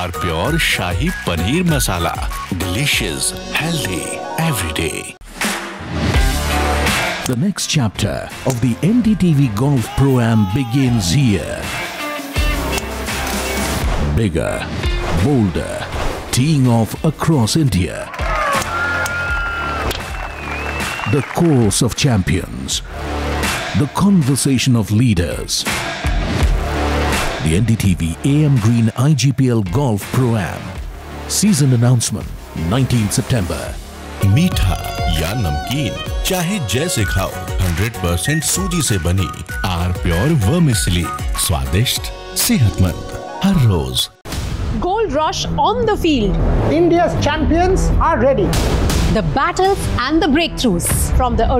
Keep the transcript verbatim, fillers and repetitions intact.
Are pure shahi paneer masala, delicious, healthy every day. The next chapter of the N D T V Golf Pro-Am begins here. Bigger, bolder, teeing off across India. The course of champions. The conversation of leaders. The N D T V A M Green I G P L Golf Pro-Am. Season announcement nineteenth September. मीठा या नमकीन, चाहे जैसे खाओ, hundred percent सूजी से बनी are pure vermicelli, स्वादिष्ट, सेहतमंद, हर रोज. Gold rush on the field. India's champions are ready. The battles and the breakthroughs from the